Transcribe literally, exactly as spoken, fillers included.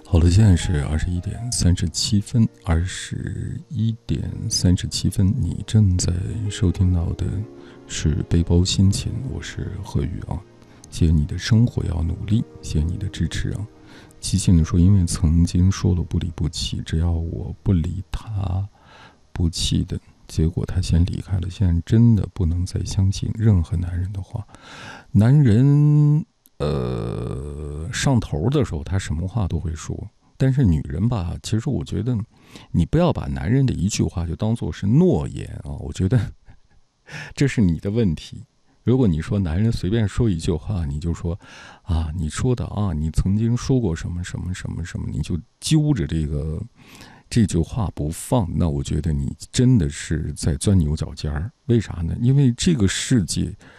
好了，现在是二十一点三十七分，二十一点三十七分，你正在收听到的是背包心情，我是何宇啊。谢谢你的生活要努力，谢谢你的支持啊。七星的说，因为曾经说了不离不弃，只要我不理他，不弃的，结果他先离开了。现在真的不能再相信任何男人的话，男人。呃，上头的时候，他什么话都会说。但是女人吧，其实我觉得，你不要把男人的一句话就当做是诺言啊。我觉得这是你的问题。如果你说男人随便说一句话，你就说啊，你说的啊，你曾经说过什么什么什么什么，你就揪着这个这句话不放，那我觉得你真的是在钻牛角尖儿。为啥呢？因为这个世界